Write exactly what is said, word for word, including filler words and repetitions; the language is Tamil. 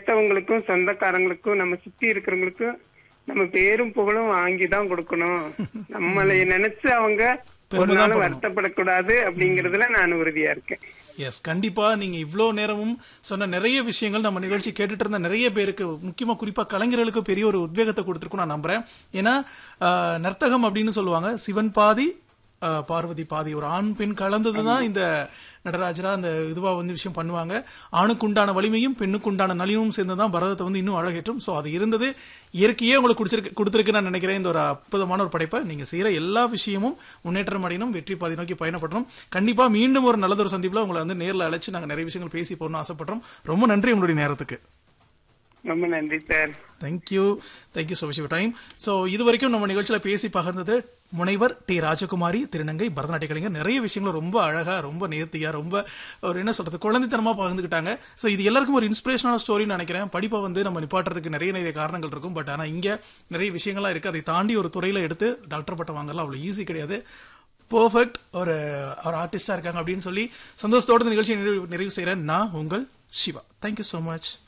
பெத்தவங்களுக்கும் சொந்தக்காரங்களுக்கும் நம்ம சுத்தி இருக்கிறவங்களுக்கும் நம்ம பேரும் புகழும் வாங்கிதான் கொடுக்கணும். நம்மளை நினைச்சு அவங்க ஒரு நாள் வருத்தப்படக்கூடாது அப்படிங்கறதுல நான் உறுதியா இருக்கேன். எஸ், கண்டிப்பா. நீங்க இவ்வளவு நேரமும் சொன்ன நிறைய விஷயங்கள் நம்ம நிகழ்ச்சி கேட்டுட்டு இருந்த நிறைய பேருக்கு, முக்கியமா குறிப்பா கலைஞர்களுக்கு பெரிய ஒரு உத்வேகத்தை கொடுத்திருக்கும் நான் நம்புறேன். ஏன்னா நர்த்தகம் அப்படின்னு சொல்லுவாங்க, சிவன் பாதி பார்வதி பாதி, ஒரு ஆண் பெண் கலந்ததுதான் இந்த நடராஜரா அந்த இதுவா வந்து விஷயம் பண்ணுவாங்க. ஆணுக்கு உண்டான வலிமையும் பெண்ணுக்கு உண்டான நளினமும் சேர்ந்துதான் பரதத்தை வந்து இன்னும் அழகேற்றும். சோ அது இருந்தது இயற்கையே உங்களுக்கு கொடுத்திருக்கு கொடுத்திருக்கு நான் நினைக்கிறேன். இந்த ஒரு அற்புதமான ஒரு படைப்பை நீங்க செய்யற எல்லா விஷயமும் முன்னேற்றம் அடையணும், வெற்றி பாதி நோக்கி பயணப்படணும். கண்டிப்பா மீண்டும் ஒரு நல்லதொரு சந்திப்புல உங்களை வந்து நேரில் அழைச்சு நாங்க நிறைய விஷயங்கள் பேசி போகணும்னு ஆசைப்படுறோம். ரொம்ப நன்றி உங்களுடைய நேரத்துக்கு. ரொம்ப நன்றி sir. Thank you thank you so much your time. So இது வரைக்கும் நம்ம நிகழ்ச்சியில பேசி பகிர்ந்தது முனைவர் டி ராஜகுமாரி, திருநங்கை, பரதநாட்டிய கலைஞர். நிறைய விஷயங்களும் ரொம்ப அழகா, ரொம்ப நேர்த்தியா, ரொம்ப ஒரு என்ன சொல்றது குழந்தைத்தனமா பகிர்ந்துக்கிட்டாங்க. ஸோ இது எல்லாருக்கும் ஒரு இன்ஸ்பிரேஷனான ஸ்டோரின்னு நினைக்கிறேன். படிப்பை வந்து நம்ம நிப்பாட்டுறதுக்கு நிறைய நிறைய காரணங்கள் இருக்கும். பட் ஆனா இங்க நிறைய விஷயங்கள்லாம் இருக்கு. அதை தாண்டி ஒரு துறையில எடுத்து டாக்டர் பட்டம் வாங்கலாம் அவ்வளவு ஈஸி கிடையாது. பெர்ஃபெக்ட் ஒரு ஒரு ஆர்டிஸ்டா இருக்காங்க அப்படின்னு சொல்லி சந்தோஷத்தோட நிகழ்ச்சியை நிறைவு செய்யறேன். நான் உங்கள் சிவா. Thank you so much.